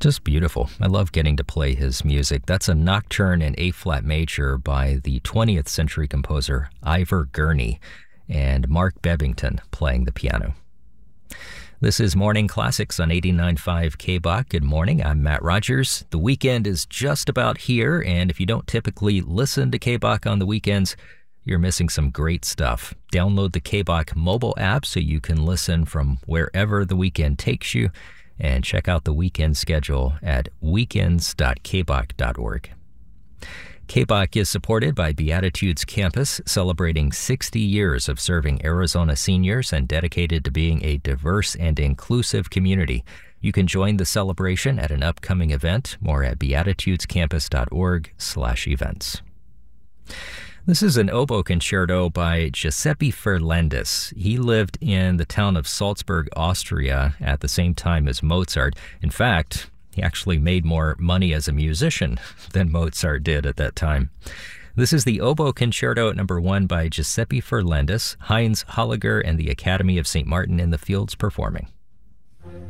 Just beautiful. I love getting to play his music. That's a nocturne in A-flat major by the 20th century composer Ivor Gurney, and Mark Bebbington playing the piano. This is Morning Classics on 89.5 KBOC. Good morning, I'm Matt Rogers. The weekend is just about here, and if you don't typically listen to KBOC on the weekends, you're missing some great stuff. Download the KBOC mobile app so you can listen from wherever the weekend takes you, and check out the weekend schedule at weekends.kbok.org. KBOC is supported by Beatitudes Campus, celebrating 60 years of serving Arizona seniors and dedicated to being a diverse and inclusive community. You can join the celebration at an upcoming event. More at beatitudescampus.org/events. This is an oboe concerto by Giuseppe Ferlandis. He lived in the town of Salzburg, Austria at the same time as Mozart. In fact, he actually made more money as a musician than Mozart did at that time. This is the Oboe Concerto No. 1 by Giuseppe Ferlandis, Heinz Holliger, and the Academy of St. Martin in the Fields performing.